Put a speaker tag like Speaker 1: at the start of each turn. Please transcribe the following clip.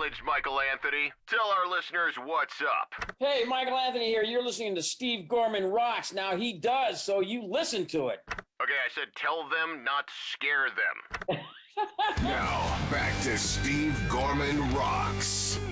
Speaker 1: Village, Michael Anthony. Tell our listeners what's up.
Speaker 2: Hey, Michael Anthony here. You're listening to Steve Gorman Rocks. Now, he does, so you listen to it.
Speaker 1: Okay, I said tell them, not scare them.
Speaker 3: Now, back to Steve Gorman Rocks.